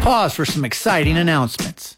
Pause for some exciting announcements.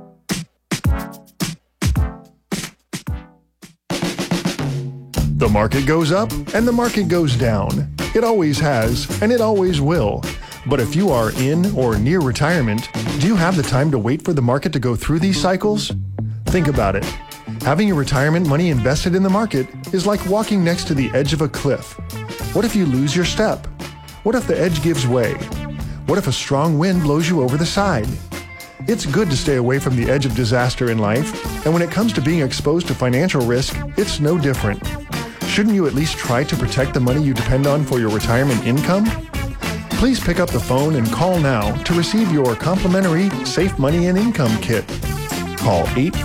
The market goes up and the market goes down. It always has, and it always will. But if you are in or near retirement, do you have the time to wait for the market to go through these cycles? Think about it. Having your retirement money invested in the market is like walking next to the edge of a cliff. What if you lose your step? What if the edge gives way? What if a strong wind blows you over the side? It's good to stay away from the edge of disaster in life, and when it comes to being exposed to financial risk, it's no different. Shouldn't you at least try to protect the money you depend on for your retirement income? Please pick up the phone and call now to receive your complimentary Safe Money and Income Kit. Call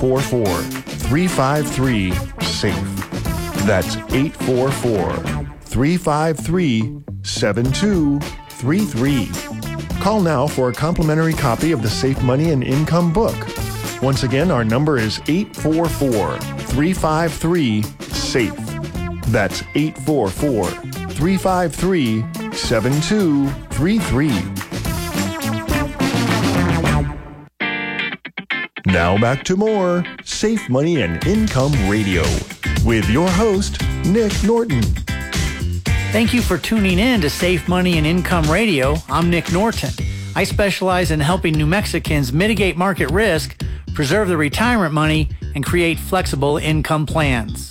844-353-SAFE. That's 844-353-7233. Call now for a complimentary copy of the Safe Money and Income book. Once again, our number is 844-353-SAFE. That's 844-353-7233. Now back to more Safe Money and Income Radio with your host, Nick Norton. Thank you for tuning in to Safe Money and Income Radio. I'm Nick Norton. I specialize in helping New Mexicans mitigate market risk, preserve their retirement money, and create flexible income plans.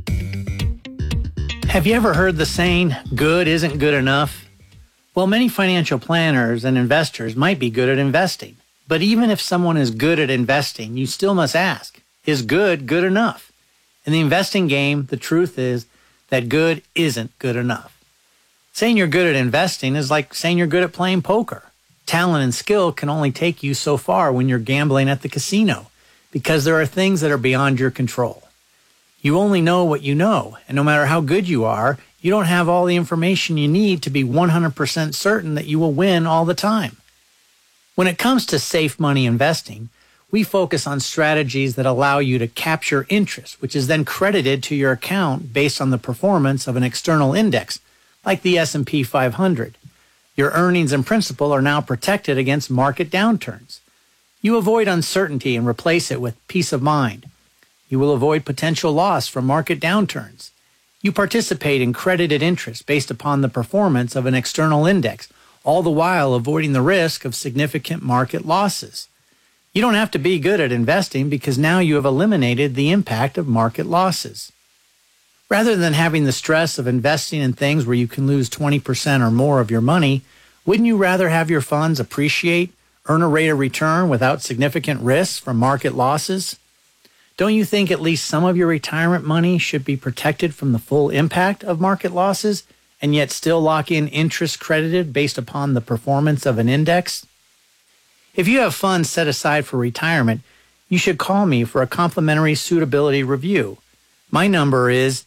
Have you ever heard the saying, good isn't good enough? Well, many financial planners and investors might be good at investing. But even if someone is good at investing, you still must ask, is good good enough? In the investing game, the truth is that good isn't good enough. Saying you're good at investing is like saying you're good at playing poker. Talent and skill can only take you so far when you're gambling at the casino, because there are things that are beyond your control. You only know what you know, and no matter how good you are, you don't have all the information you need to be 100% certain that you will win all the time. When it comes to safe money investing, we focus on strategies that allow you to capture interest, which is then credited to your account based on the performance of an external index, like the S&P 500. Your earnings and principal are now protected against market downturns. You avoid uncertainty and replace it with peace of mind. You will avoid potential loss from market downturns. You participate in credited interest based upon the performance of an external index, all the while avoiding the risk of significant market losses. You don't have to be good at investing because now you have eliminated the impact of market losses. Rather than having the stress of investing in things where you can lose 20% or more of your money, wouldn't you rather have your funds appreciate, earn a rate of return without significant risks from market losses? Don't you think at least some of your retirement money should be protected from the full impact of market losses and yet still lock in interest credited based upon the performance of an index? If you have funds set aside for retirement, you should call me for a complimentary suitability review. My number is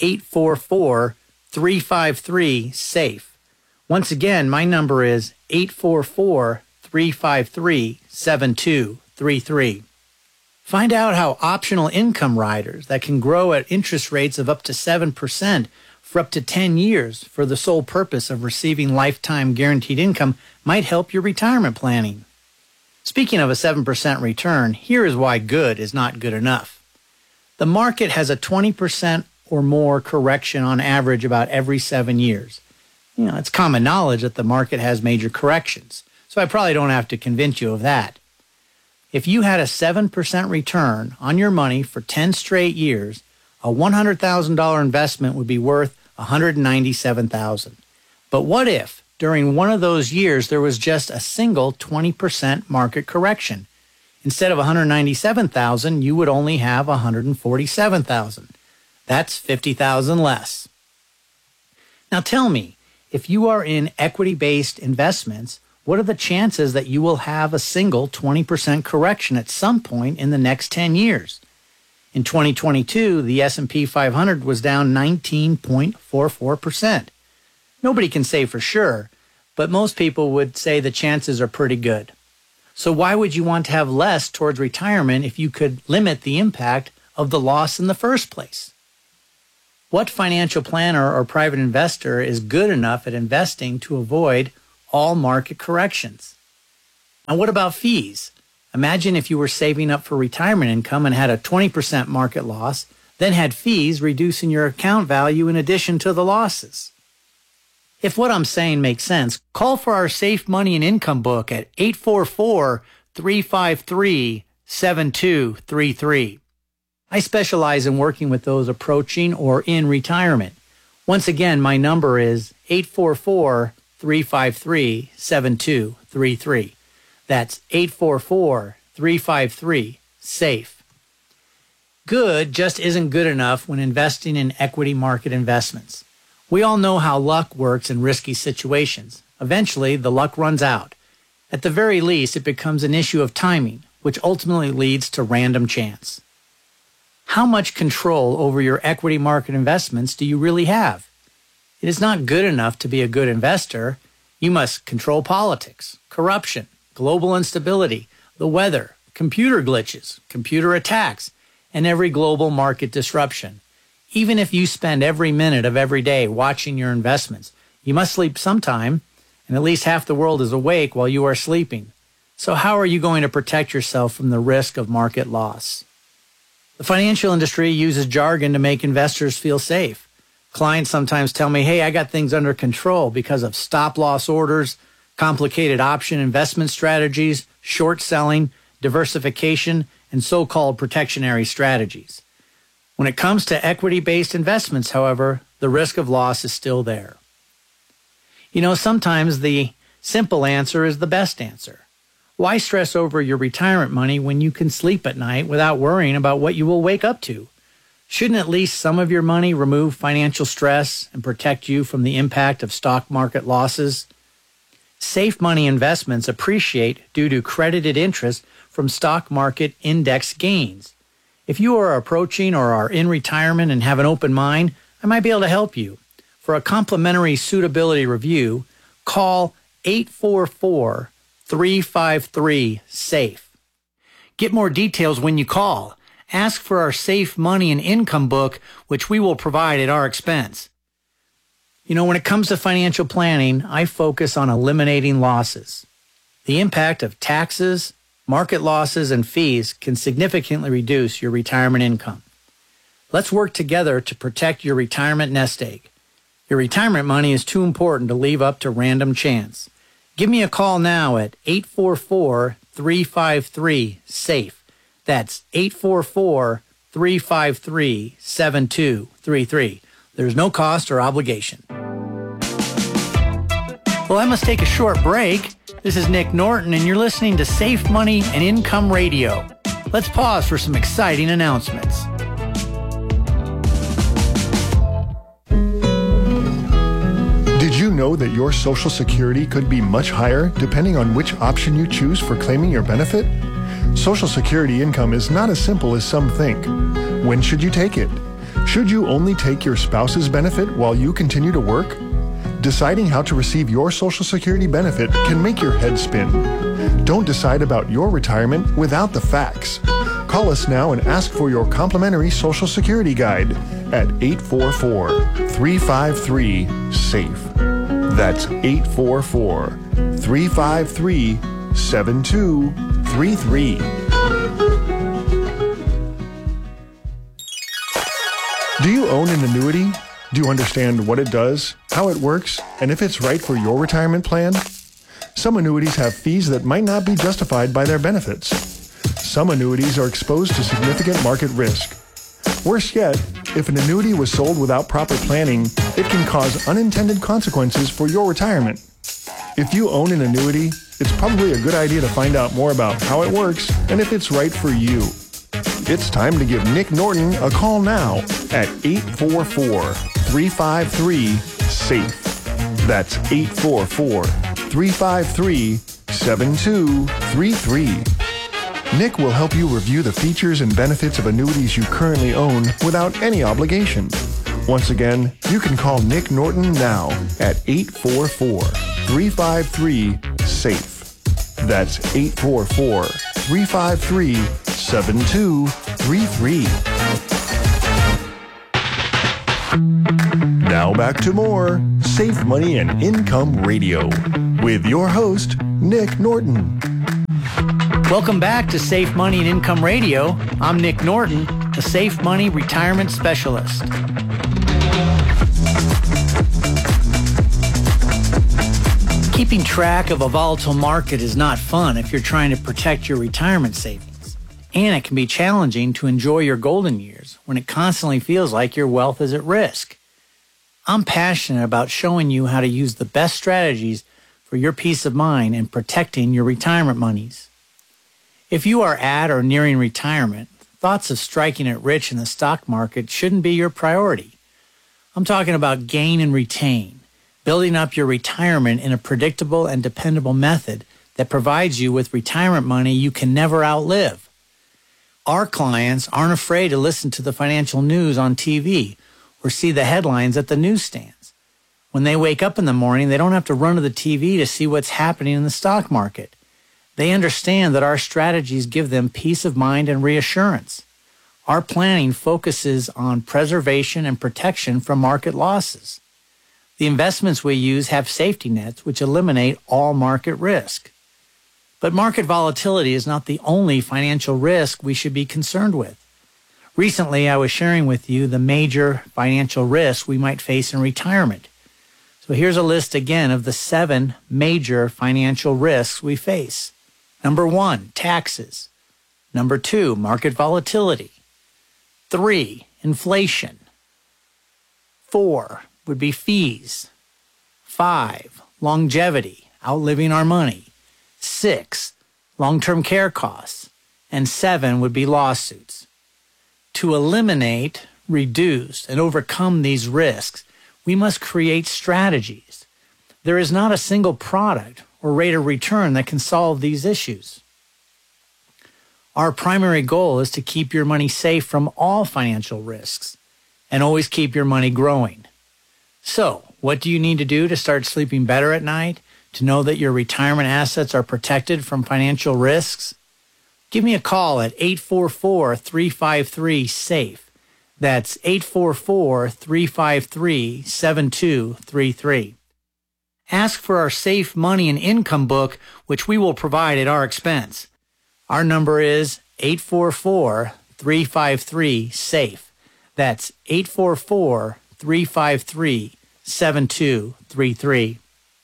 844-353-SAFE. Once again, my number is 844-353-7233. Find out how optional income riders that can grow at interest rates of up to 7% for up to 10 years for the sole purpose of receiving lifetime guaranteed income might help your retirement planning. Speaking of a 7% return, here is why good is not good enough. The market has a 20% or more correction on average about every 7 years. It's common knowledge that the market has major corrections, so I probably don't have to convince you of that. If you had a 7% return on your money for 10 straight years, a $100,000 investment would be worth $197,000. But what if, during one of those years, there was just a single 20% market correction? Instead of $197,000, you would only have $147,000. That's $50,000 less. Now tell me, if you are in equity-based investments, what are the chances that you will have a single 20% correction at some point in the next 10 years? In 2022, the S&P 500 was down 19.44%. Nobody can say for sure, but most people would say the chances are pretty good. So why would you want to have less towards retirement if you could limit the impact of the loss in the first place? What financial planner or private investor is good enough at investing to avoid all market corrections? And what about fees? Imagine if you were saving up for retirement income and had a 20% market loss, then had fees reducing your account value in addition to the losses. If what I'm saying makes sense, call for our Safe Money and Income book at 844-353-7233. I specialize in working with those approaching or in retirement. Once again, my number is 844-353-7233. That's 844-353-SAFE. Good just isn't good enough when investing in equity market investments. We all know how luck works in risky situations. Eventually, the luck runs out. At the very least, it becomes an issue of timing, which ultimately leads to random chance. How much control over your equity market investments do you really have? It is not good enough to be a good investor. You must control politics, corruption, global instability, the weather, computer glitches, computer attacks, and every global market disruption. Even if you spend every minute of every day watching your investments, you must sleep sometime, and at least half the world is awake while you are sleeping. So how are you going to protect yourself from the risk of market loss? The financial industry uses jargon to make investors feel safe. Clients sometimes tell me, hey, I got things under control because of stop-loss orders, complicated option investment strategies, short selling, diversification, and so-called protectionary strategies. When it comes to equity-based investments, however, the risk of loss is still there. You know, sometimes the simple answer is the best answer. Why stress over your retirement money when you can sleep at night without worrying about what you will wake up to? Shouldn't at least some of your money remove financial stress and protect you from the impact of stock market losses? Safe money investments appreciate due to credited interest from stock market index gains. If you are approaching or are in retirement and have an open mind, I might be able to help you. For a complimentary suitability review, call 844-353-SAFE. Get more details when you call. Ask for our Safe Money and Income book, which we will provide at our expense. You know, when it comes to financial planning, I focus on eliminating losses. The impact of taxes, market losses, and fees can significantly reduce your retirement income. Let's work together to protect your retirement nest egg. Your retirement money is too important to leave up to random chance. Give me a call now at 844-353-SAFE. That's 844-353-7233. There's no cost or obligation. Well, I must take a short break. This is Nick Norton, and you're listening to Safe Money and Income Radio. Let's pause for some exciting announcements. Did you know that your Social Security could be much higher depending on which option you choose for claiming your benefit? Social Security income is not as simple as some think. When should you take it? Should you only take your spouse's benefit while you continue to work? Deciding how to receive your Social Security benefit can make your head spin. Don't decide about your retirement without the facts. Call us now and ask for your complimentary Social Security guide at 844-353-SAFE. That's 844-353-7233. Do you own an annuity? Do you understand what it does, how it works, and if it's right for your retirement plan? Some annuities have fees that might not be justified by their benefits. Some annuities are exposed to significant market risk. Worse yet, if an annuity was sold without proper planning, it can cause unintended consequences for your retirement. If you own an annuity, it's probably a good idea to find out more about how it works and if it's right for you. It's time to give Nick Norton a call now at 844-353-SAFE. That's 844-353-7233. Nick will help you review the features and benefits of annuities you currently own without any obligation. Once again, you can call Nick Norton now at 844-353-SAFE. That's 844-353-7233. Now back to more Safe Money and Income Radio with your host, Nick Norton. Welcome back to Safe Money and Income Radio. I'm Nick Norton, the Safe Money Retirement Specialist. Keeping track of a volatile market is not fun if you're trying to protect your retirement savings. And it can be challenging to enjoy your golden years when it constantly feels like your wealth is at risk. I'm passionate about showing you how to use the best strategies for your peace of mind and protecting your retirement monies. If you are at or nearing retirement, thoughts of striking it rich in the stock market shouldn't be your priority. I'm talking about gain and retain, building up your retirement in a predictable and dependable method that provides you with retirement money you can never outlive. Our clients aren't afraid to listen to the financial news on TV or see the headlines at the newsstands. When they wake up in the morning, they don't have to run to the TV to see what's happening in the stock market. They understand that our strategies give them peace of mind and reassurance. Our planning focuses on preservation and protection from market losses. The investments we use have safety nets which eliminate all market risk. But market volatility is not the only financial risk we should be concerned with. Recently, I was sharing with you the major financial risks we might face in retirement. So here's a list again of the 7 major financial risks we face. Number 1, taxes. Number 2, market volatility. 3, inflation. 4 would be fees. 5, longevity, outliving our money. 6, long-term care costs. And 7 would be lawsuits. To eliminate, reduce, and overcome these risks, we must create strategies. There is not a single product or rate of return that can solve these issues. Our primary goal is to keep your money safe from all financial risks and always keep your money growing. So, what do you need to do to start sleeping better at night, to know that your retirement assets are protected from financial risks? Give me a call at 844-353-SAFE. That's 844-353-7233. Ask for our Safe Money and Income book, which we will provide at our expense. Our number is 844-353-SAFE. That's 844-353-7233.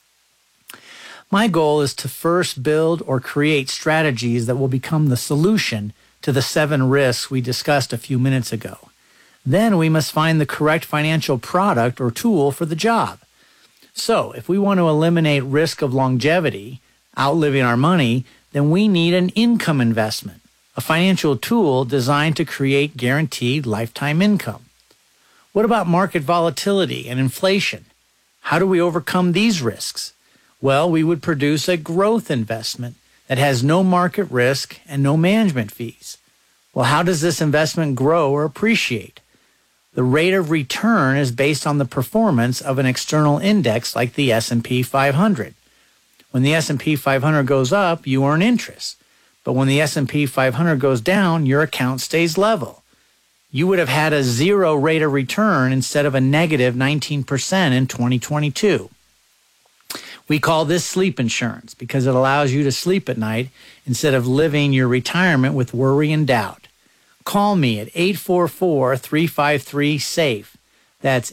My goal is to first build or create strategies that will become the solution to the 7 risks we discussed a few minutes ago. Then we must find the correct financial product or tool for the job. So, if we want to eliminate risk of longevity, outliving our money, then we need an income investment, a financial tool designed to create guaranteed lifetime income. What about market volatility and inflation? How do we overcome these risks? Well, we would produce a growth investment that has no market risk and no management fees. Well, how does this investment grow or appreciate? The rate of return is based on the performance of an external index like the S&P 500. When the S&P 500 goes up, you earn interest. But when the S&P 500 goes down, your account stays level. You would have had a 0 rate of return instead of a negative 19% in 2022. We call this sleep insurance because it allows you to sleep at night instead of living your retirement with worry and doubt. Call me at 844-353-SAFE. That's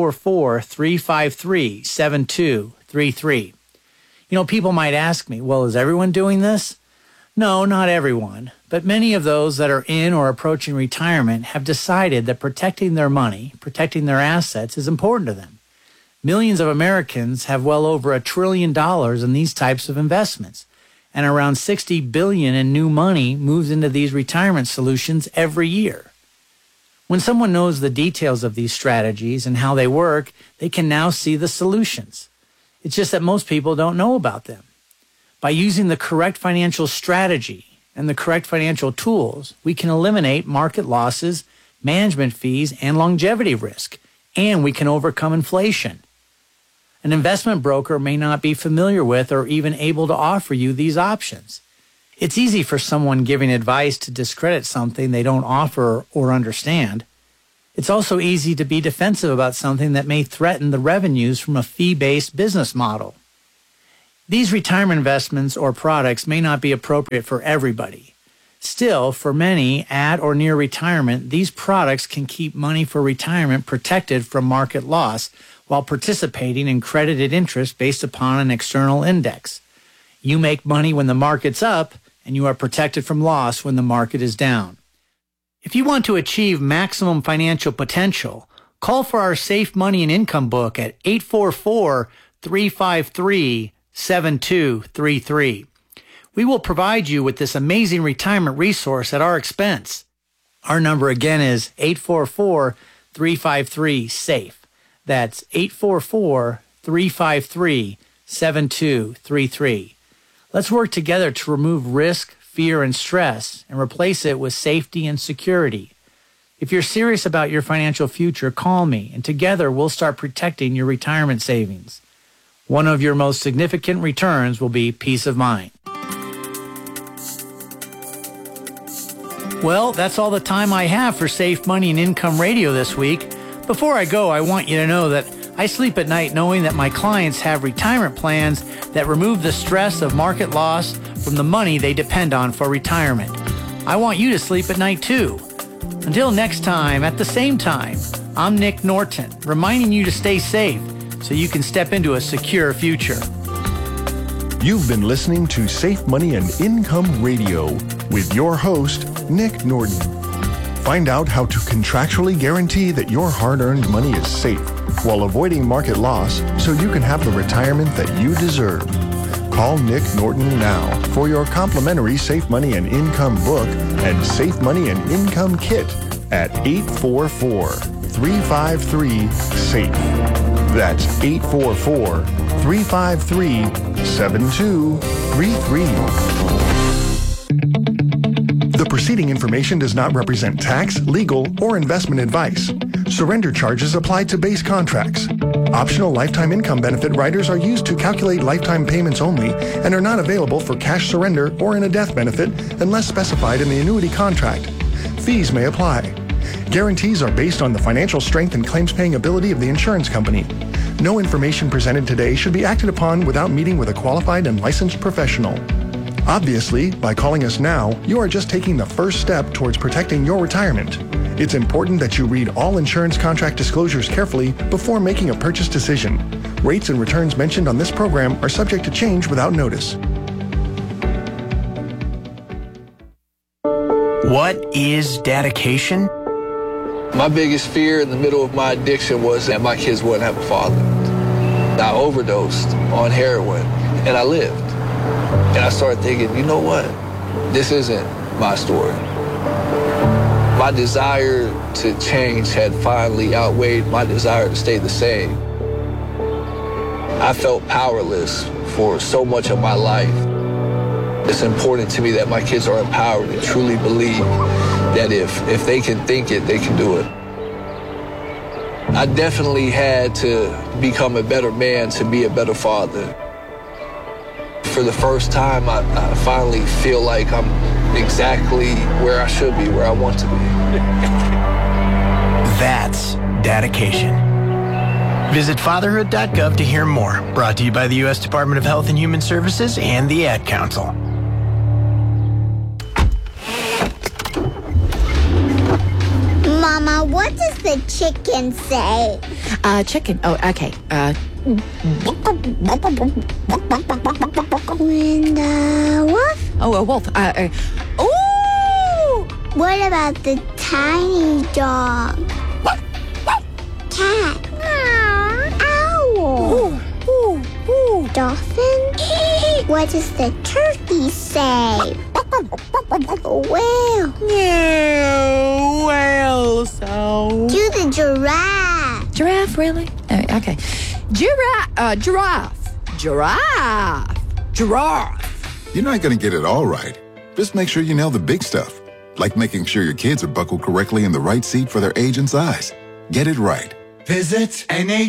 844-353-7233. You know, people might ask me, well, is everyone doing this? No, not everyone. But many of those that are in or approaching retirement have decided that protecting their money, protecting their assets is important to them. Millions of Americans have well over $1 trillion in these types of investments, and around $60 billion in new money moves into these retirement solutions every year. When someone knows the details of these strategies and how they work, they can now see the solutions. It's just that most people don't know about them. By using the correct financial strategy and the correct financial tools, we can eliminate market losses, management fees, and longevity risk, and we can overcome inflation. An investment broker may not be familiar with or even able to offer you these options. It's easy for someone giving advice to discredit something they don't offer or understand. It's also easy to be defensive about something that may threaten the revenues from a fee-based business model. These retirement investments or products may not be appropriate for everybody. Still, for many at or near retirement, these products can keep money for retirement protected from market loss while participating in credited interest based upon an external index. You make money when the market's up, and you are protected from loss when the market is down. If you want to achieve maximum financial potential, call for our Safe Money and Income book at 844-353-7233. We will provide you with this amazing retirement resource at our expense. Our number again is 844-353-SAFE. That's 844-353-7233. Let's work together to remove risk, fear, and stress and replace it with safety and security. If you're serious about your financial future, call me, and together we'll start protecting your retirement savings. One of your most significant returns will be peace of mind. Well, that's all the time I have for Safe Money and Income Radio this week. Before I go, I want you to know that I sleep at night knowing that my clients have retirement plans that remove the stress of market loss from the money they depend on for retirement. I want you to sleep at night too. Until next time, at the same time, I'm Nick Norton, reminding you to stay safe so you can step into a secure future. You've been listening to Safe Money and Income Radio with your host, Nick Norton. Find out how to contractually guarantee that your hard-earned money is safe while avoiding market loss so you can have the retirement that you deserve. Call Nick Norton now for your complimentary Safe Money and Income book and Safe Money and Income kit at 844-353-SAFE. That's 844-353-7233. The preceding information does not represent tax, legal, or investment advice. Surrender charges apply to base contracts. Optional lifetime income benefit riders are used to calculate lifetime payments only and are not available for cash surrender or in a death benefit unless specified in the annuity contract. Fees may apply. Guarantees are based on the financial strength and claims-paying ability of the insurance company. No information presented today should be acted upon without meeting with a qualified and licensed professional. Obviously, by calling us now, you are just taking the first step towards protecting your retirement. It's important that you read all insurance contract disclosures carefully before making a purchase decision. Rates and returns mentioned on this program are subject to change without notice. What is dedication? My biggest fear in the middle of my addiction was that my kids wouldn't have a father. I overdosed on heroin, and I lived. And I started thinking, you know what? This isn't my story. My desire to change had finally outweighed my desire to stay the same. I felt powerless for so much of my life. It's important to me that my kids are empowered and truly believe that if they can think it, they can do it. I definitely had to become a better man to be a better father. For the first time, I finally feel like I'm exactly where I should be, where I want to be. That's dedication. Visit fatherhood.gov to hear more. Brought to you by the U.S. Department of Health and Human Services and the Ad Council. Mama, what does the chicken say? Chicken. Oh, okay. And the wolf? Oh, a wolf. Ooh! What about the tiny dog? Cat? Owl? Ooh. Dolphin? What does the turkey say? Whale? Yeah, whale sound. Do the giraffe? Giraffe, really? Okay. Giraffe. You're not going to get it all right. Just make sure you nail the big stuff, like making sure your kids are buckled correctly in the right seat for their age and size. Get it right. Visit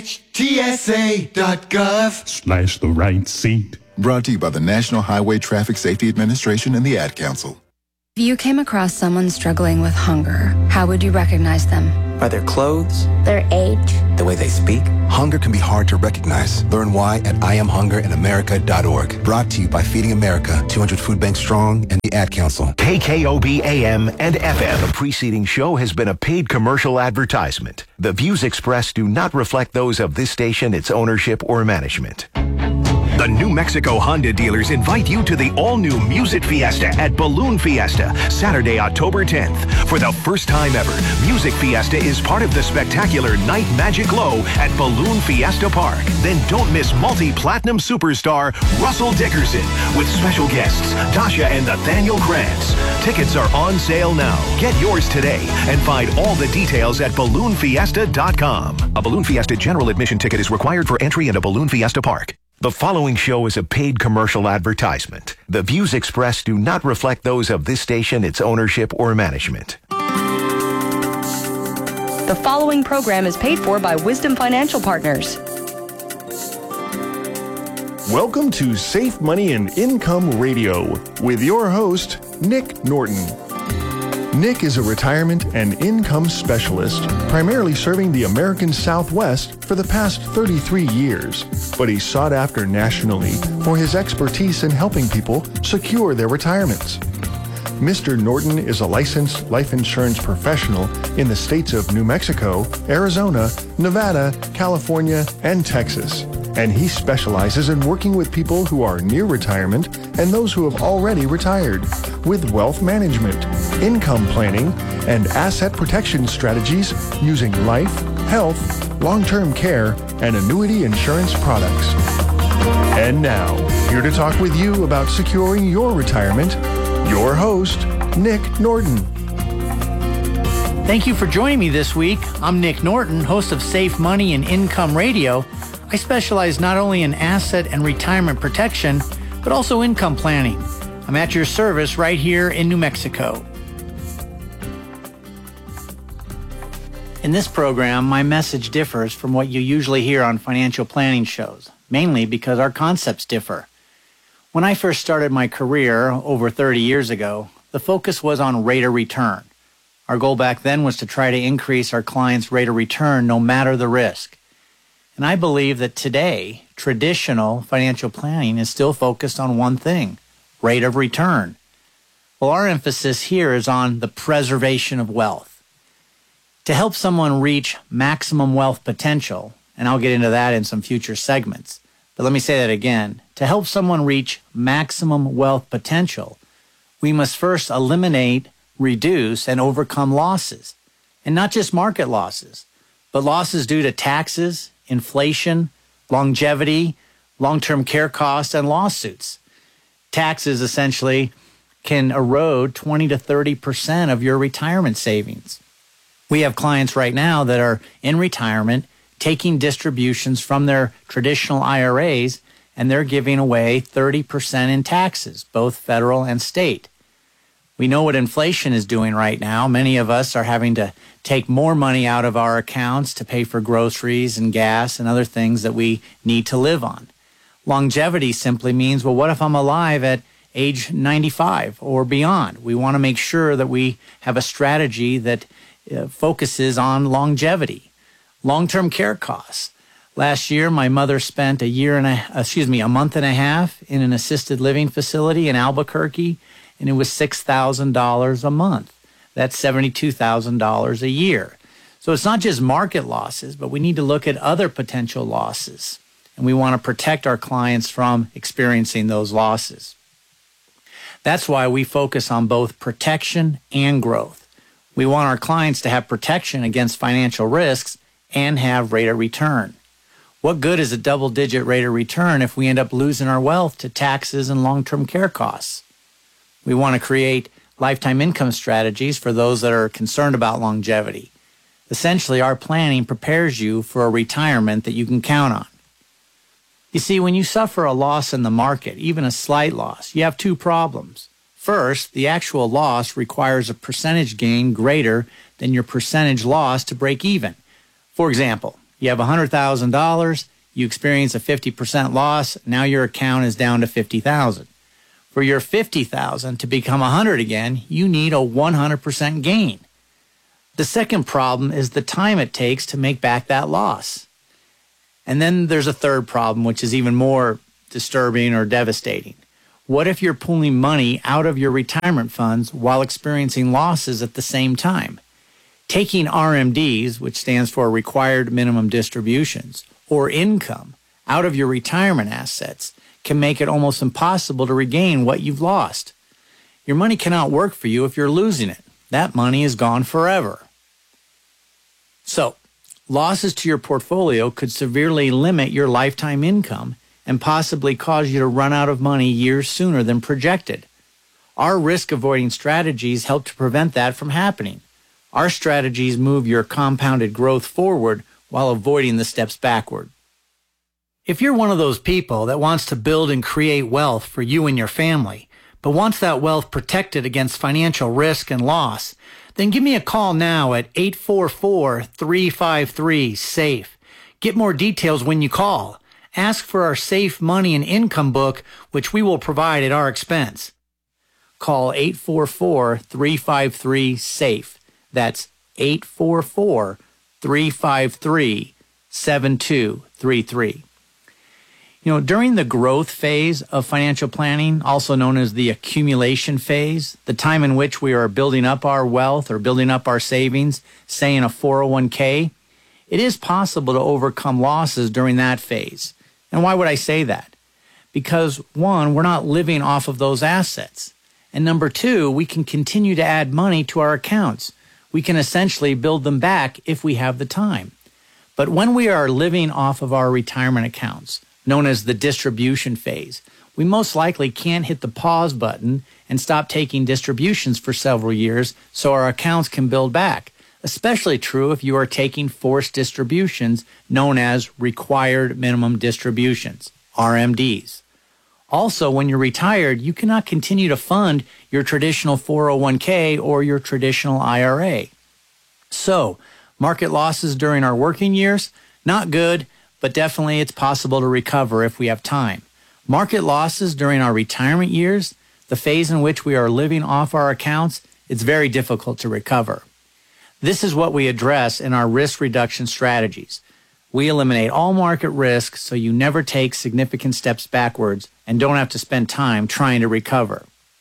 NHTSA.gov/the right seat. Brought to you by the National Highway Traffic Safety Administration and the Ad Council. If you came across someone struggling with hunger, how would you recognize them? By their clothes? Their age? The way they speak? Hunger can be hard to recognize. Learn why at IamHungerInAmerica.org. Brought to you by Feeding America, 200 Food Banks Strong, and the Ad Council. KKOB AM and FM. The preceding show has been a paid commercial advertisement. The views expressed do not reflect those of this station, its ownership, or management. The New Mexico Honda dealers invite you to the all-new Music Fiesta at Balloon Fiesta, Saturday, October 10th. For the first time ever, Music Fiesta is part of the spectacular Night Magic Glow at Balloon Fiesta Park. Then don't miss multi-platinum superstar Russell Dickerson with special guests Tasha and Nathaniel Krantz. Tickets are on sale now. Get yours today and find all the details at BalloonFiesta.com. A Balloon Fiesta general admission ticket is required for entry into Balloon Fiesta Park. The following show is a paid commercial advertisement. The views expressed do not reflect those of this station, its ownership, or management. The following program is paid for by Wisdom Financial Partners. Welcome to Safe Money and Income Radio with your host, Nick Norton. Nick is a retirement and income specialist, primarily serving the American Southwest for the past 33 years, but he's sought after nationally for his expertise in helping people secure their retirements. Mr. Norton is a licensed life insurance professional in the states of New Mexico, Arizona, Nevada, California, and Texas, and he specializes in working with people who are near retirement and those who have already retired with wealth management, income planning, and asset protection strategies using life, health, long-term care, and annuity insurance products. And now, here to talk with you about securing your retirement, your host, Nick Norton. Thank you for joining me this week. I'm Nick Norton, host of Safe Money and Income Radio. I specialize not only in asset and retirement protection, but also income planning. I'm at your service right here in New Mexico. In this program, my message differs from what you usually hear on financial planning shows, mainly because our concepts differ. When I first started my career over 30 years ago, the focus was on rate of return. Our goal back then was to try to increase our clients' rate of return no matter the risk. And I believe that today, traditional financial planning is still focused on one thing, rate of return. Well, our emphasis here is on the preservation of wealth. To help someone reach maximum wealth potential, and I'll get into that in some future segments, but let me say that again. To help someone reach maximum wealth potential, we must first eliminate, reduce, and overcome losses. And not just market losses, but losses due to taxes, inflation, longevity, long-term care costs, and lawsuits. Taxes essentially can erode 20 to 30% of your retirement savings. We have clients right now that are in retirement taking distributions from their traditional IRAs, and they're giving away 30% in taxes, both federal and state. We know what inflation is doing right now. Many of us are having to take more money out of our accounts to pay for groceries and gas and other things that we need to live on. Longevity simply means, well, what if I'm alive at age 95 or beyond? We want to make sure that we have a strategy that focuses on longevity. Long-term care costs. Last year, my mother spent a month and a half in an assisted living facility in Albuquerque, and it was $6,000 a month. That's $72,000 a year. So it's not just market losses, but we need to look at other potential losses. And we want to protect our clients from experiencing those losses. That's why we focus on both protection and growth. We want our clients to have protection against financial risks and have rate of return. What good is a double-digit rate of return if we end up losing our wealth to taxes and long-term care costs? We want to create lifetime income strategies for those that are concerned about longevity. Essentially, our planning prepares you for a retirement that you can count on. You see, when you suffer a loss in the market, even a slight loss, you have two problems. First, the actual loss requires a percentage gain greater than your percentage loss to break even. For example, you have $100,000, you experience a 50% loss, now your account is down to $50,000. For your $50,000 to become $100 again, you need a 100% gain. The second problem is the time it takes to make back that loss. And then there's a third problem, which is even more disturbing or devastating. What if you're pulling money out of your retirement funds while experiencing losses at the same time? Taking RMDs, which stands for required minimum distributions, or income out of your retirement assets can make it almost impossible to regain what you've lost. Your money cannot work for you if you're losing it. That money is gone forever. So, losses to your portfolio could severely limit your lifetime income and possibly cause you to run out of money years sooner than projected. Our risk-avoiding strategies help to prevent that from happening. Our strategies move your compounded growth forward while avoiding the steps backward. If you're one of those people that wants to build and create wealth for you and your family, but wants that wealth protected against financial risk and loss, then give me a call now at 844-353-SAFE. Get more details when you call. Ask for our Safe Money and Income book, which we will provide at our expense. Call 844-353-SAFE. That's 844-353-7233. During the growth phase of financial planning, also known as the accumulation phase, the time in which we are building up our wealth or building up our savings, say in a 401k, it is possible to overcome losses during that phase. And why would I say that? Because, one, we're not living off of those assets. And number two, we can continue to add money to our accounts. We can essentially build them back if we have the time. But when we are living off of our retirement accounts, known as the distribution phase, we most likely can't hit the pause button and stop taking distributions for several years so our accounts can build back. Especially true if you are taking forced distributions known as required minimum distributions, RMDs. Also, when you're retired, you cannot continue to fund your traditional 401k or your traditional IRA. So, market losses during our working years, not good, but definitely it's possible to recover if we have time. Market losses during our retirement years, the phase in which we are living off our accounts, it's very difficult to recover. This is what we address in our risk reduction strategies. We eliminate all market risk so you never take significant steps backwards and don't have to spend time trying to recover.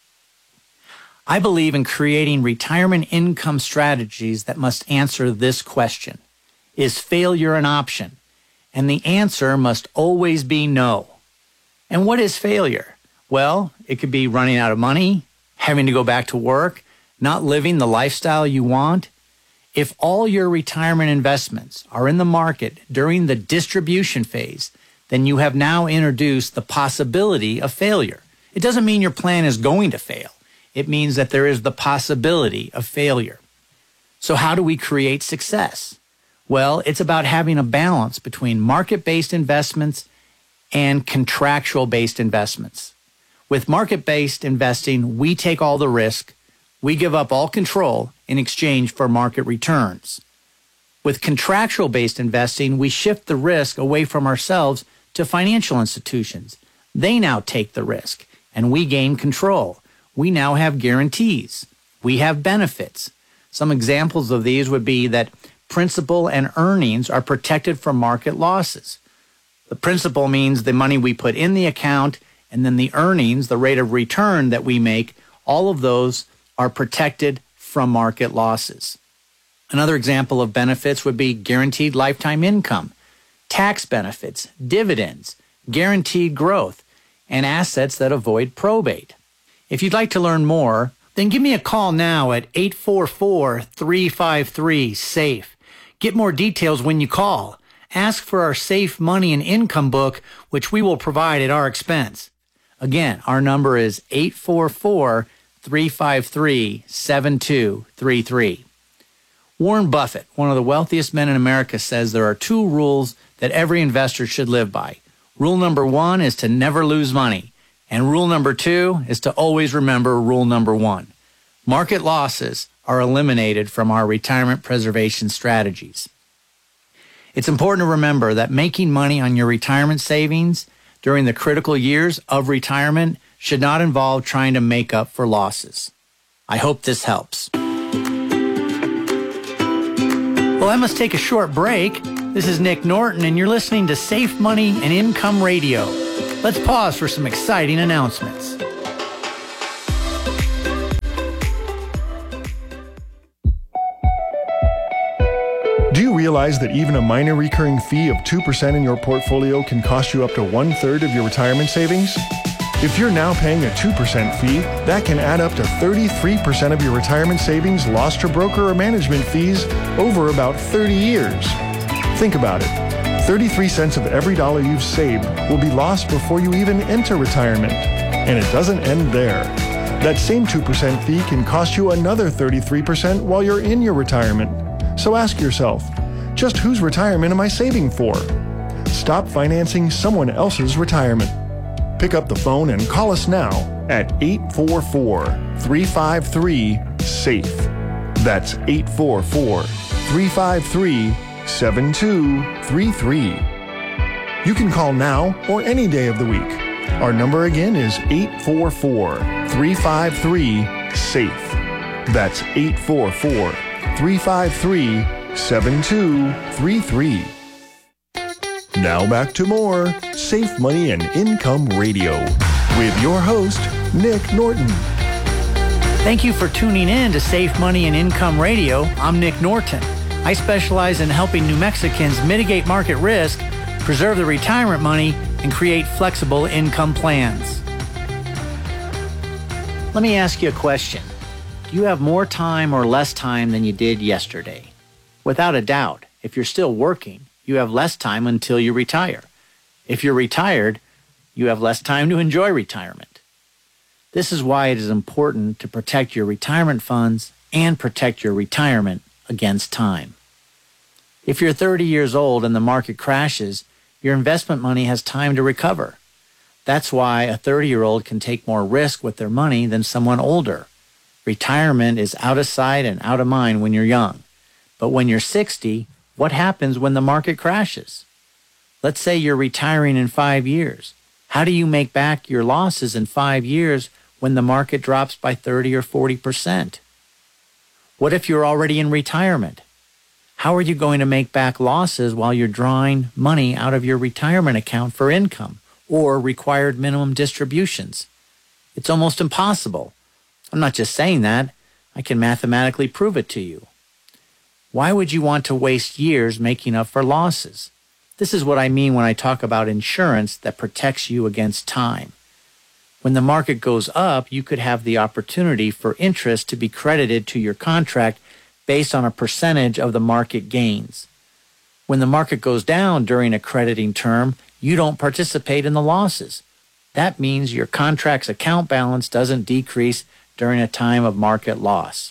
I believe in creating retirement income strategies that must answer this question. Is failure an option? And the answer must always be no. And what is failure? Well, it could be running out of money, having to go back to work, not living the lifestyle you want. If all your retirement investments are in the market during the distribution phase, then you have now introduced the possibility of failure. It doesn't mean your plan is going to fail. It means that there is the possibility of failure. So how do we create success? Well, it's about having a balance between market-based investments and contractual-based investments. With market-based investing, we take all the risk. We give up all control in exchange for market returns. With contractual-based investing, we shift the risk away from ourselves to financial institutions. They now take the risk, and we gain control. We now have guarantees. We have benefits. Some examples of these would be that principal and earnings are protected from market losses. The principal means the money we put in the account, and then the earnings, the rate of return that we make, all of those are protected from market losses. Another example of benefits would be guaranteed lifetime income, tax benefits, dividends, guaranteed growth, and assets that avoid probate. If you'd like to learn more, then give me a call now at 844-353-SAFE. Get more details when you call. Ask for our Safe Money and Income book, which we will provide at our expense. Again, our number is 844-353-7233. Warren Buffett, one of the wealthiest men in America, says there are two rules that every investor should live by. Rule number one is to never lose money. And rule number two is to always remember rule number one. Market losses are eliminated from our retirement preservation strategies. It's important to remember that making money on your retirement savings during the critical years of retirement should not involve trying to make up for losses. I hope this helps. Well, I must take a short break. This is Nick Norton, and you're listening to Safe Money and Income Radio. Let's pause for some exciting announcements. Do you realize that even a minor recurring fee of 2% in your portfolio can cost you up to 1/3 of your retirement savings? If you're now paying a 2% fee, that can add up to 33% of your retirement savings lost to broker or management fees over about 30 years. Think about it. 33 cents of every dollar you've saved will be lost before you even enter retirement. And it doesn't end there. That same 2% fee can cost you another 33% while you're in your retirement. So ask yourself, just whose retirement am I saving for? Stop financing someone else's retirement. Pick up the phone and call us now at 844-353-SAFE. That's 844-353-7233. You can call now or any day of the week. Our number again is 844-353-SAFE. That's 844-353-7233. Now back to more Safe Money and Income Radio with your host, Nick Norton. Thank you for tuning in to Safe Money and Income Radio. I'm Nick Norton. I specialize in helping New Mexicans mitigate market risk, preserve their retirement money, and create flexible income plans. Let me ask you a question. Do you have more time or less time than you did yesterday? Without a doubt, if you're still working, you have less time until you retire. If you're retired, you have less time to enjoy retirement. This is why it is important to protect your retirement funds and protect your retirement against time. If you're 30 years old and the market crashes, your investment money has time to recover. That's why a 30-year-old can take more risk with their money than someone older. Retirement is out of sight and out of mind when you're young. But when you're 60, what happens when the market crashes? Let's say you're retiring in 5 years. How do you make back your losses in 5 years when the market drops by 30 or 40%? What if you're already in retirement? How are you going to make back losses while you're drawing money out of your retirement account for income or required minimum distributions? It's almost impossible. I'm not just saying that. I can mathematically prove it to you. Why would you want to waste years making up for losses? This is what I mean when I talk about insurance that protects you against time. When the market goes up, you could have the opportunity for interest to be credited to your contract based on a percentage of the market gains. When the market goes down during a crediting term, you don't participate in the losses. That means your contract's account balance doesn't decrease during a time of market loss.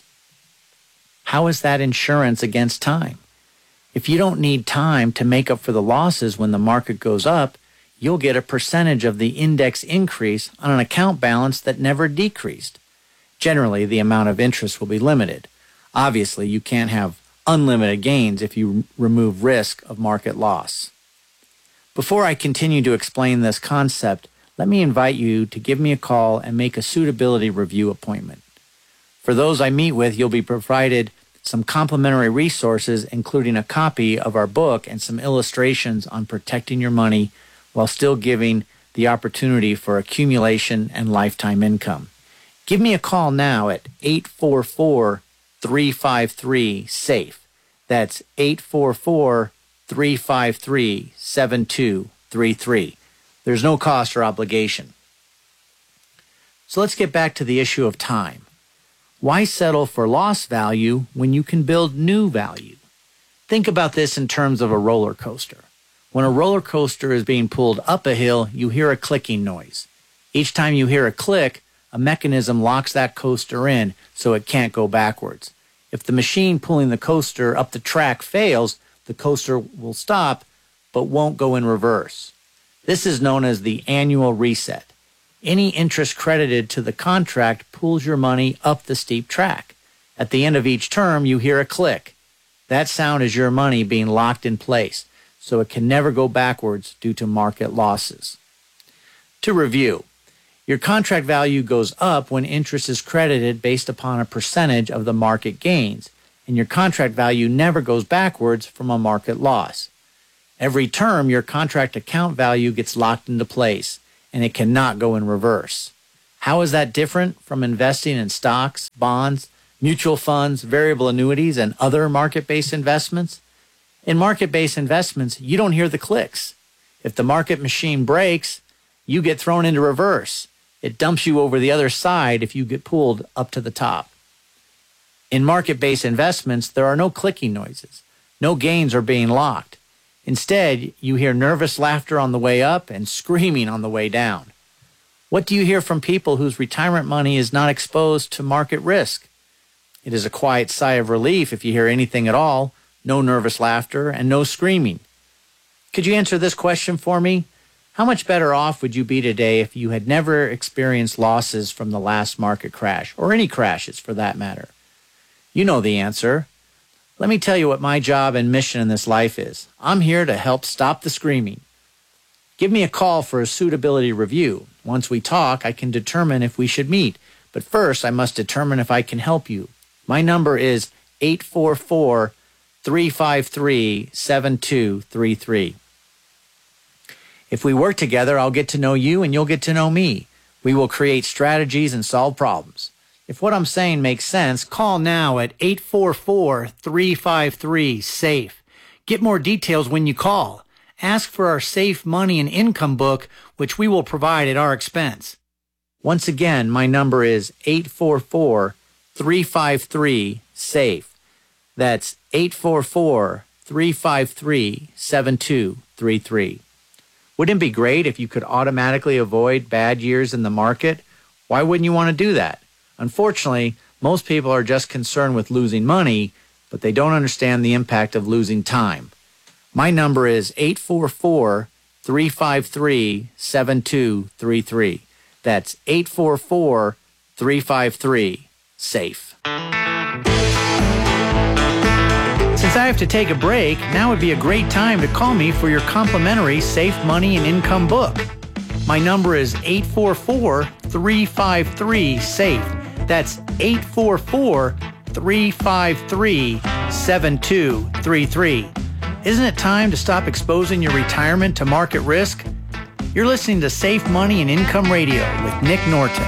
How is that insurance against time? If you don't need time to make up for the losses when the market goes up, you'll get a percentage of the index increase on an account balance that never decreased. Generally, the amount of interest will be limited. Obviously, you can't have unlimited gains if you remove risk of market loss. Before I continue to explain this concept, let me invite you to give me a call and make a suitability review appointment. For those I meet with, you'll be provided some complimentary resources, including a copy of our book and some illustrations on protecting your money while still giving the opportunity for accumulation and lifetime income. Give me a call now at 844-353-SAFE. That's 844-353-7233. There's no cost or obligation. So let's get back to the issue of time. Why settle for lost value when you can build new value? Think about this in terms of a roller coaster. When a roller coaster is being pulled up a hill, you hear a clicking noise. Each time you hear a click, a mechanism locks that coaster in so it can't go backwards. If the machine pulling the coaster up the track fails, the coaster will stop but won't go in reverse. This is known as the annual reset. Any interest credited to the contract pulls your money up the steep track. At the end of each term, you hear a click. That sound is your money being locked in place, so it can never go backwards due to market losses. To review, your contract value goes up when interest is credited based upon a percentage of the market gains, and your contract value never goes backwards from a market loss. Every term, your contract account value gets locked into place, and it cannot go in reverse. How is that different from investing in stocks, bonds, mutual funds, variable annuities, and other market-based investments? In market-based investments, you don't hear the clicks. If the market machine breaks, you get thrown into reverse. It dumps you over the other side if you get pulled up to the top. In market-based investments, there are no clicking noises. No gains are being locked. Instead, you hear nervous laughter on the way up and screaming on the way down. What do you hear from people whose retirement money is not exposed to market risk? It is a quiet sigh of relief if you hear anything at all, no nervous laughter, and no screaming. Could you answer this question for me? How much better off would you be today if you had never experienced losses from the last market crash, or any crashes for that matter? You know the answer. Let me tell you what my job and mission in this life is. I'm here to help stop the screaming. Give me a call for a suitability review. Once we talk, I can determine if we should meet. But first, I must determine if I can help you. My number is 844-353-7233. If we work together, I'll get to know you and you'll get to know me. We will create strategies and solve problems. If what I'm saying makes sense, call now at 844-353-SAFE. Get more details when you call. Ask for our Safe Money and Income book, which we will provide at our expense. Once again, my number is 844-353-SAFE. That's 844-353-7233. Wouldn't it be great if you could automatically avoid bad years in the market? Why wouldn't you want to do that? Unfortunately, most people are just concerned with losing money, but they don't understand the impact of losing time. My number is 844-353-7233. That's 844-353-SAFE. Since I have to take a break, now would be a great time to call me for your complimentary Safe Money and Income book. My number is 844-353-SAFE. That's 844-353-7233. Isn't it time to stop exposing your retirement to market risk? You're listening to Safe Money and Income Radio with Nick Norton.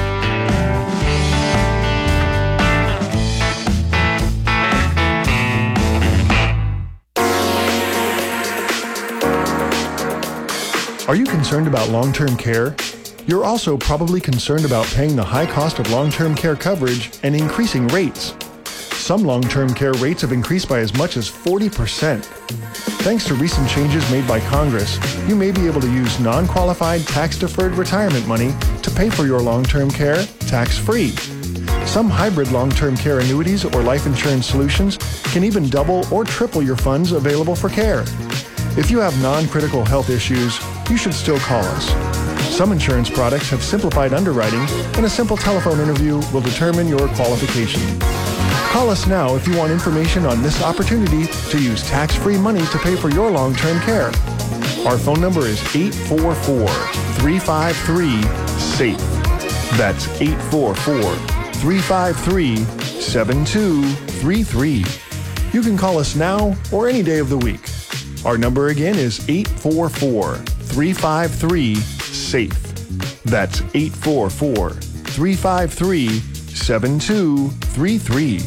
Are you concerned about long-term care? You're also probably concerned about paying the high cost of long-term care coverage and increasing rates. Some long-term care rates have increased by as much as 40%. Thanks to recent changes made by Congress, you may be able to use non-qualified tax-deferred retirement money to pay for your long-term care tax-free. Some hybrid long-term care annuities or life insurance solutions can even double or triple your funds available for care. If you have non-critical health issues, you should still call us. Some insurance products have simplified underwriting, and a simple telephone interview will determine your qualification. Call us now if you want information on this opportunity to use tax-free money to pay for your long-term care. Our phone number is 844-353-SAFE. That's 844-353-7233. You can call us now or any day of the week. Our number again is 844-353-SAFE. That's 844-353-7233.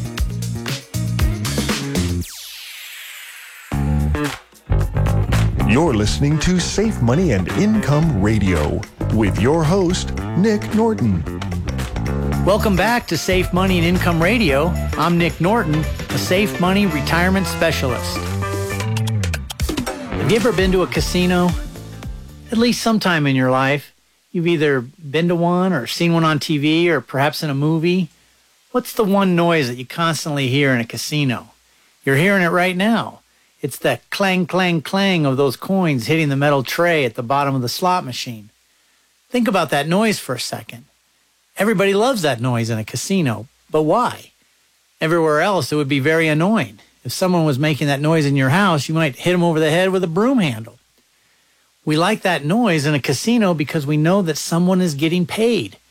You're listening to Safe Money and Income Radio with your host, Nick Norton. Welcome back to Safe Money and Income Radio. I'm Nick Norton, a Safe Money retirement specialist. Have you ever been to a casino? At least sometime in your life, you've either been to one or seen one on TV or perhaps in a movie. What's the one noise that you constantly hear in a casino? You're hearing it right now. It's the clang, clang, clang of those coins hitting the metal tray at the bottom of the slot machine. Think about that noise for a second. Everybody loves that noise in a casino, but why? Everywhere else, it would be very annoying. If someone was making that noise in your house, you might hit them over the head with a broom handle. We like that noise in a casino because we know that someone is getting paid.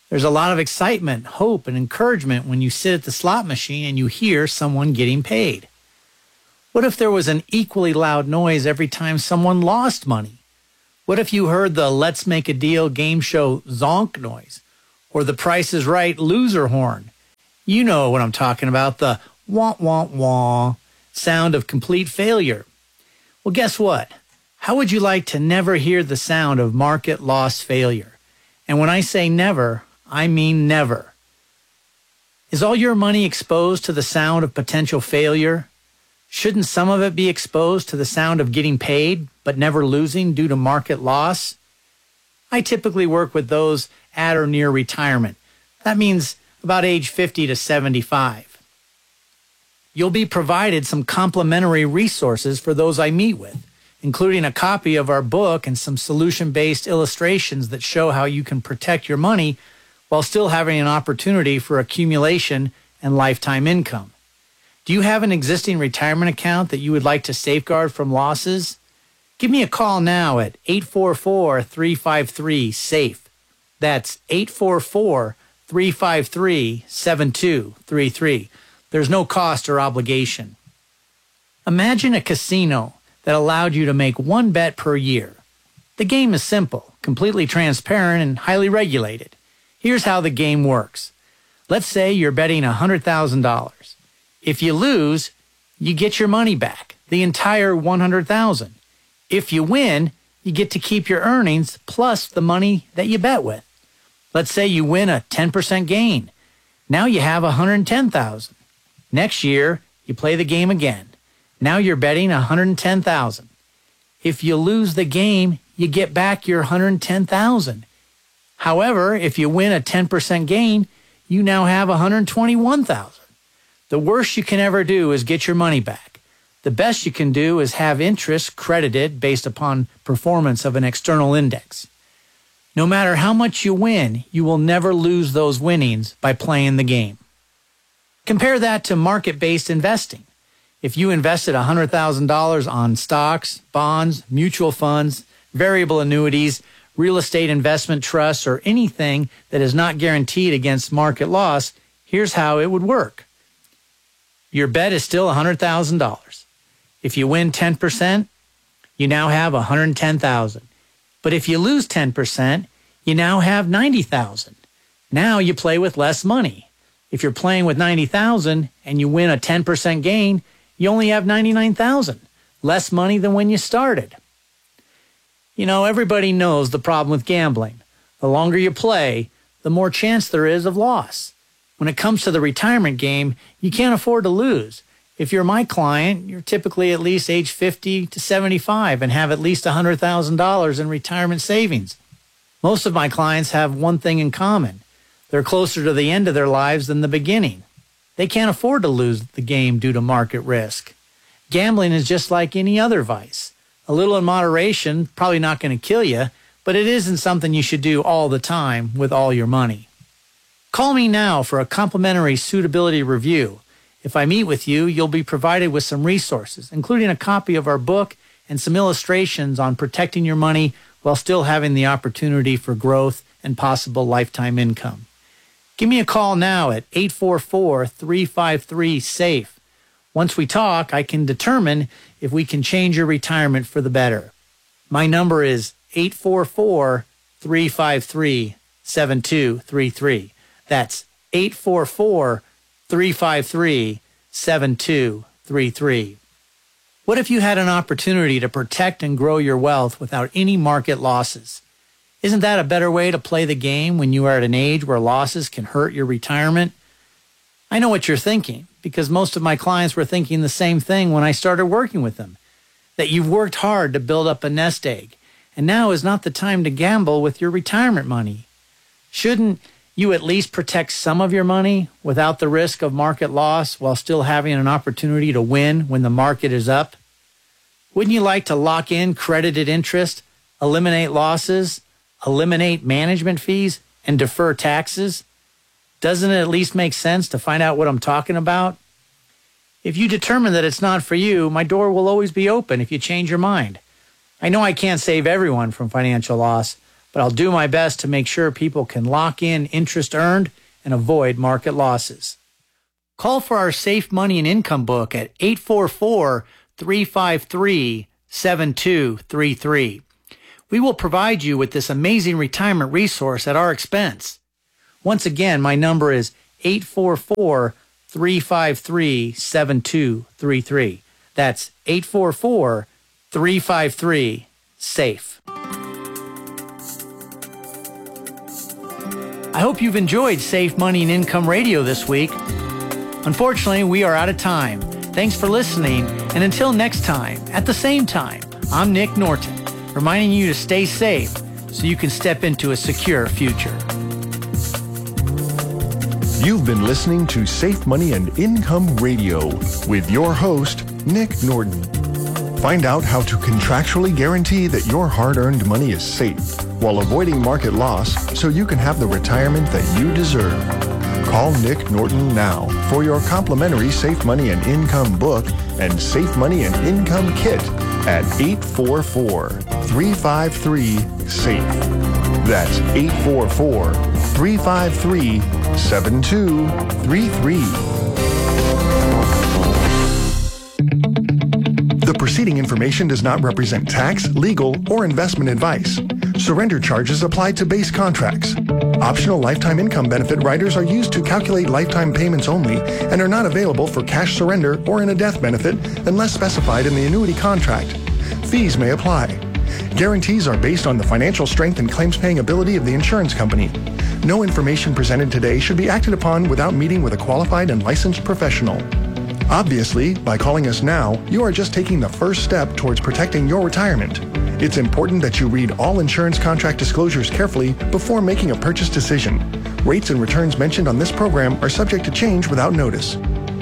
There's a lot of excitement, hope, and encouragement when you sit at the slot machine and you hear someone getting paid. What if there was an equally loud noise every time someone lost money? What if you heard the Let's Make a Deal game show zonk noise or the Price is Right loser horn? You know what I'm talking about, the wah, wah, wah sound of complete failure. Well, guess what? How would you like to never hear the sound of market loss failure? And when I say never, I mean never. Is all your money exposed to the sound of potential failure? Shouldn't some of it be exposed to the sound of getting paid but never losing due to market loss? I typically work with those at or near retirement. That means about age 50 to 75. You'll be provided some complimentary resources for those I meet with, including a copy of our book and some solution-based illustrations that show how you can protect your money while still having an opportunity for accumulation and lifetime income. Do you have an existing retirement account that you would like to safeguard from losses? Give me a call now at 844-353-SAFE. That's 844-353-7233. There's no cost or obligation. Imagine a casino that allowed you to make one bet per year. The game is simple, completely transparent, and highly regulated. Here's how the game works. Let's say you're betting $100,000. If you lose, you get your money back, the entire $100,000. If you win, you get to keep your earnings plus the money that you bet with. Let's say you win a 10% gain. Now you have $110,000. Next year, you play the game again. Now you're betting $110,000. If you lose the game, you get back your $110,000. However, if you win a 10% gain, you now have $121,000. The worst you can ever do is get your money back. The best you can do is have interest credited based upon performance of an external index. No matter how much you win, you will never lose those winnings by playing the game. Compare that to market-based investing. If you invested $100,000 on stocks, bonds, mutual funds, variable annuities, real estate investment trusts, or anything that is not guaranteed against market loss, here's how it would work. Your bet is still $100,000. If you win 10%, you now have $110,000. But if you lose 10%, you now have $90,000. Now you play with less money. If you're playing with $90,000 and you win a 10% gain, you only have $99,000, less money than when you started. You know, everybody knows the problem with gambling. The longer you play, the more chance there is of loss. When it comes to the retirement game, you can't afford to lose. If you're my client, you're typically at least age 50 to 75 and have at least $100,000 in retirement savings. Most of my clients have one thing in common. They're closer to the end of their lives than the beginning. They can't afford to lose the game due to market risk. Gambling is just like any other vice. A little in moderation, probably not going to kill you, but it isn't something you should do all the time with all your money. Call me now for a complimentary suitability review. If I meet with you, you'll be provided with some resources, including a copy of our book and some illustrations on protecting your money while still having the opportunity for growth and possible lifetime income. Give me a call now at 844-353-SAFE. Once we talk, I can determine if we can change your retirement for the better. My number is 844-353-7233. That's 844-353-7233. What if you had an opportunity to protect and grow your wealth without any market losses? Isn't that a better way to play the game when you are at an age where losses can hurt your retirement? I know what you're thinking, because most of my clients were thinking the same thing when I started working with them, that you've worked hard to build up a nest egg, and now is not the time to gamble with your retirement money. Shouldn't you at least protect some of your money without the risk of market loss while still having an opportunity to win when the market is up? Wouldn't you like to lock in credited interest, eliminate losses, eliminate management fees, and defer taxes? Doesn't it at least make sense to find out what I'm talking about? If you determine that it's not for you, my door will always be open if you change your mind. I know I can't save everyone from financial loss, but I'll do my best to make sure people can lock in interest earned and avoid market losses. Call for our Safe Money and Income book at 844-353-7233. We will provide you with this amazing retirement resource at our expense. Once again, my number is 844-353-7233. That's 844-353-SAFE. I hope you've enjoyed Safe Money and Income Radio this week. Unfortunately, we are out of time. Thanks for listening, and until next time, at the same time, I'm Nick Norton, reminding you to stay safe so you can step into a secure future. You've been listening to Safe Money and Income Radio with your host, Nick Norton. Find out how to contractually guarantee that your hard-earned money is safe while avoiding market loss so you can have the retirement that you deserve. Call Nick Norton now for your complimentary Safe Money and Income book and Safe Money and Income kit at 844-353-SAFE. That's 844-353-7233. The preceding information does not represent tax, legal, or investment advice. Surrender charges apply to base contracts. Optional lifetime income benefit riders are used to calculate lifetime payments only and are not available for cash surrender or in a death benefit unless specified in the annuity contract. Fees may apply. Guarantees are based on the financial strength and claims-paying ability of the insurance company. No information presented today should be acted upon without meeting with a qualified and licensed professional. Obviously, by calling us now, you are just taking the first step towards protecting your retirement. It's important that you read all insurance contract disclosures carefully before making a purchase decision. Rates and returns mentioned on this program are subject to change without notice.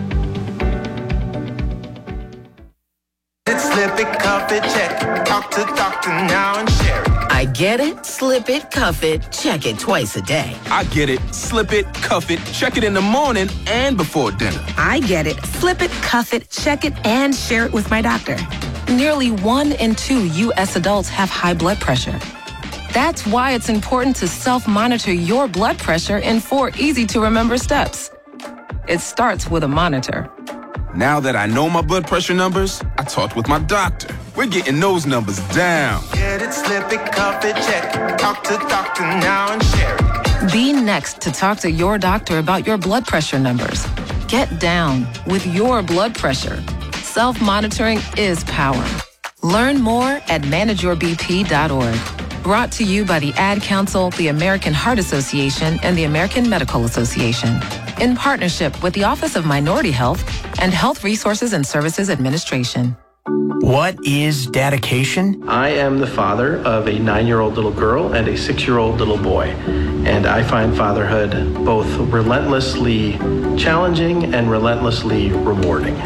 Slip it, cuff it, check it. Talk to doctor now and share it. I get it, slip it, cuff it, check it twice a day. I get it, slip it, cuff it, check it in the morning and before dinner. I get it, slip it, cuff it, check it, and share it with my doctor. Nearly 1 in 2 U.S. adults have high blood pressure. That's why it's important to self-monitor your blood pressure in 4 easy-to-remember steps. It starts with a monitor. Now that I know my blood pressure numbers, I talked with my doctor. We're getting those numbers down. Get it, slip it, cuff it, check it. Talk to doctor now and share it. Be next to talk to your doctor about your blood pressure numbers. Get down with your blood pressure. Self-monitoring is power. Learn more at manageyourbp.org. Brought to you by the Ad Council, the American Heart Association, and the American Medical Association. In partnership with the Office of Minority Health and Health Resources and Services Administration. What is dedication? I am the father of a 9-year-old little girl and a 6-year-old little boy. And I find fatherhood both relentlessly challenging and relentlessly rewarding.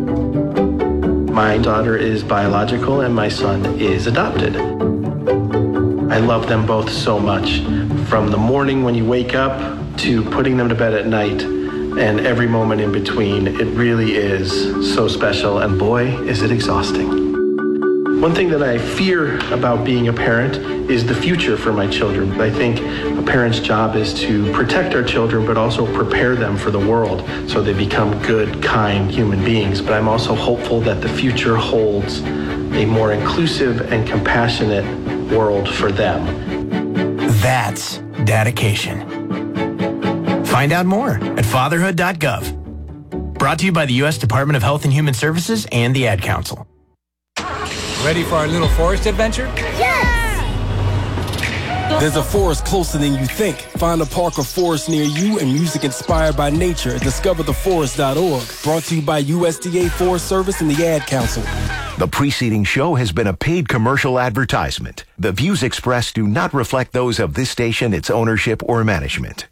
My daughter is biological and my son is adopted. I love them both so much. From the morning when you wake up to putting them to bed at night and every moment in between, it really is so special, and boy, is it exhausting. One thing that I fear about being a parent is the future for my children. I think a parent's job is to protect our children, but also prepare them for the world so they become good, kind human beings. But I'm also hopeful that the future holds a more inclusive and compassionate world for them. That's dedication. Find out more at fatherhood.gov. Brought to you by the U.S. Department of Health and Human Services and the Ad Council. Ready for our little forest adventure? Yes! There's a forest closer than you think. Find a park or forest near you and music inspired by nature at discovertheforest.org. Brought to you by USDA Forest Service and the Ad Council. The preceding show has been a paid commercial advertisement. The views expressed do not reflect those of this station, its ownership, or management.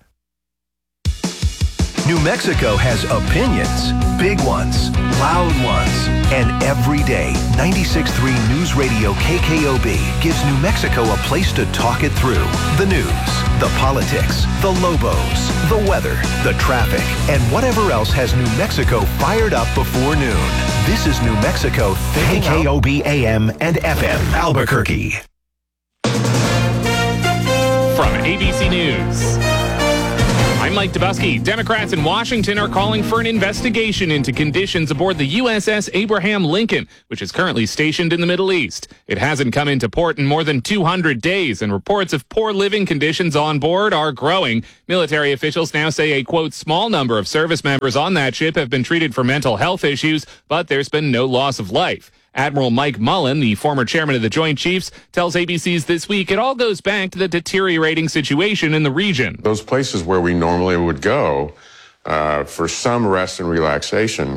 New Mexico has opinions, big ones, loud ones, and every day, 96.3 News Radio KKOB gives New Mexico a place to talk it through. The news, the politics, the Lobos, the weather, the traffic, and whatever else has New Mexico fired up before noon. This is New Mexico, KKOB AM and FM, Albuquerque. from ABC News. I'm Mike Dubusky. Democrats in Washington are calling for an investigation into conditions aboard the USS Abraham Lincoln, which is currently stationed in the Middle East. It hasn't come into port in more than 200 days, and reports of poor living conditions on board are growing. Military officials now say a, quote, small number of service members on that ship have been treated for mental health issues, but there's been no loss of life. Admiral Mike Mullen, the former chairman of the Joint Chiefs, tells ABC's This Week it all goes back to the deteriorating situation in the region. Those places where we normally would go for some rest and relaxation,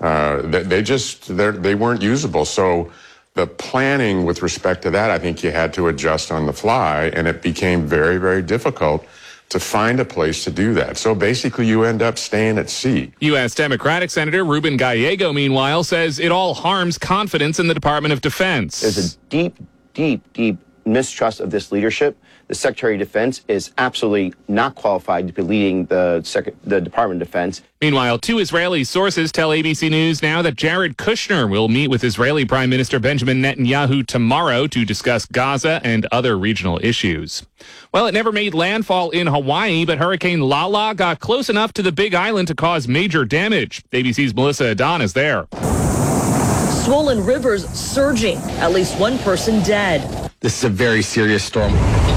they weren't usable. So the planning with respect to that, I think you had to adjust on the fly, and it became very, very difficult to find a place to do that. So basically, you end up staying at sea. U.S. Democratic Senator Ruben Gallego, meanwhile, says it all harms confidence in the Department of Defense. There's a deep, deep, deep mistrust of this leadership. The Secretary of Defense is absolutely not qualified to be leading the Department of Defense. Meanwhile, two Israeli sources tell ABC News now that Jared Kushner will meet with Israeli Prime Minister Benjamin Netanyahu tomorrow to discuss Gaza and other regional issues. Well, it never made landfall in Hawaii, but Hurricane Lala got close enough to the Big Island to cause major damage. ABC's Melissa Adon is there. Swollen rivers surging, at least one person dead. This is a very serious storm.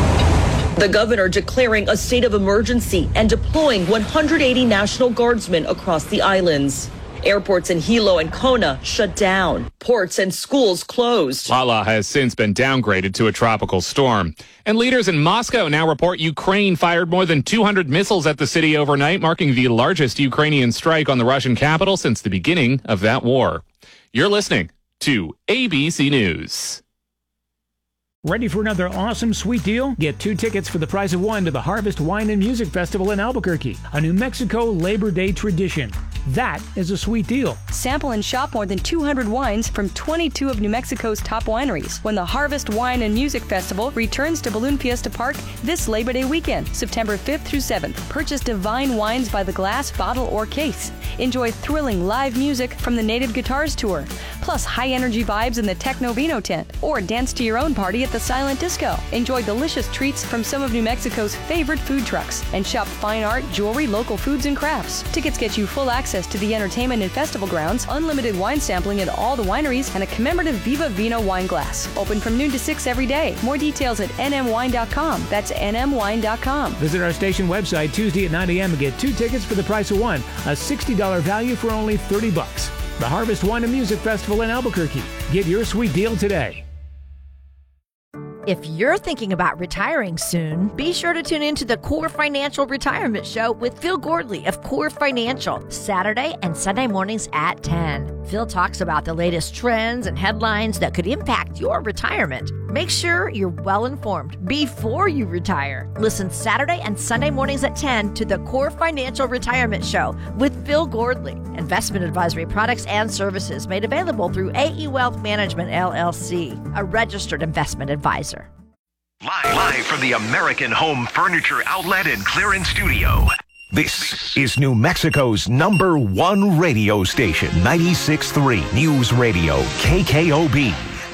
The governor declaring a state of emergency and deploying 180 National Guardsmen across the islands. Airports in Hilo and Kona shut down. Ports and schools closed. Lala has since been downgraded to a tropical storm. And leaders in Moscow now report Ukraine fired more than 200 missiles at the city overnight, marking the largest Ukrainian strike on the Russian capital since the beginning of that war. You're listening to ABC News. Ready for another awesome sweet deal? Get 2 tickets for the price of 1 to the Harvest Wine and Music Festival in Albuquerque, a New Mexico Labor Day tradition. That is a sweet deal. Sample and shop more than 200 wines from 22 of New Mexico's top wineries when the Harvest Wine and Music Festival returns to Balloon Fiesta Park this Labor Day weekend, September 5th through 7th. Purchase divine wines by the glass, bottle, or case. Enjoy thrilling live music from the Native Guitars Tour, plus high-energy vibes in the Techno Vino tent, or dance to your own party at the Silent Disco. Enjoy delicious treats from some of New Mexico's favorite food trucks, and shop fine art, jewelry, local foods, and crafts. Tickets get you full access to the entertainment and festival grounds, unlimited wine sampling at all the wineries, and a commemorative Viva Vino wine glass. Open from noon to 6 every day. More details at nmwine.com. That's nmwine.com. Visit our station website Tuesday at 9 a.m. and get 2 tickets for the price of 1, a $60 value for only $30. The Harvest Wine and Music Festival in Albuquerque. Get your sweet deal today. If you're thinking about retiring soon, be sure to tune in to the Core Financial Retirement Show with Phil Gordley of Core Financial, Saturday and Sunday mornings at 10. Phil talks about the latest trends and headlines that could impact your retirement. Make sure you're well informed before you retire. Listen Saturday and Sunday mornings at 10 to the Core Financial Retirement Show with Phil Gordley. Investment advisory products and services made available through AE Wealth Management, LLC, a registered investment advisor. Live from the American Home Furniture Outlet and Clearance Studio. This is New Mexico's #1 radio station, 96.3 News Radio, KKOB.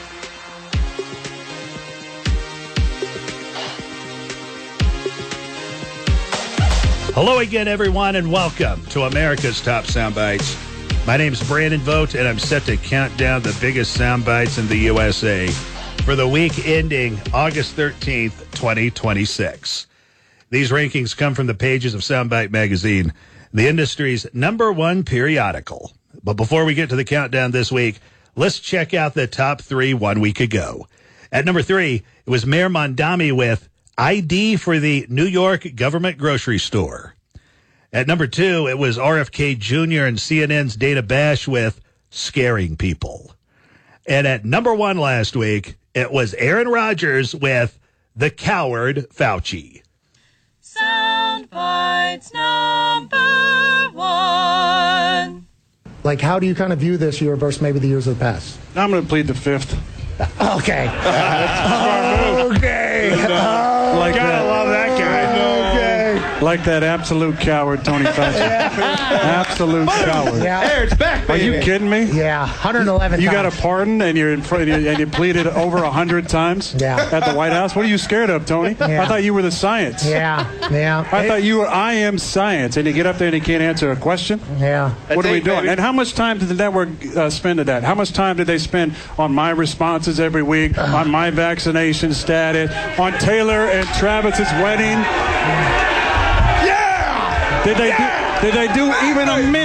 Hello again, everyone, and welcome to America's Top Soundbites. My name's Brandon Vogt, and I'm set to count down the biggest soundbites in the USA for the week ending August 13th, 2026. These rankings come from the pages of Soundbite Magazine, the industry's #1 periodical. But before we get to the countdown this week, let's check out the top 3 1 week ago. At number 3, it was Mayor Mondami with ID for the New York Government Grocery Store. At number 2, it was RFK Jr. and CNN's Dana Bash with Scaring People. And at number 1 last week, it was Aaron Rodgers with The Coward Fauci. Soundbites #1. Like, how do you kind of view this year versus maybe the years of the past? I'm going to plead the 5th. Okay. Okay. Okay. Gotta love that guy. Okay. Like that absolute coward, Tony Fauci. Absolute coward. Yeah. There, it's back, Are baby. you kidding me? Yeah, 111 You times. got a pardon and you're in front and you pleaded over 100 times at the White House? What are you scared of, Tony? Yeah. I thought you were the science. Yeah. I thought you were I am science, and you get up there and you can't answer a question? Yeah. What are we it, doing? baby. And how much time did the network spend to that? How much time did they spend on my responses every week, on my vaccination status, on Taylor and Travis's wedding? Yeah! Did they do even a minute?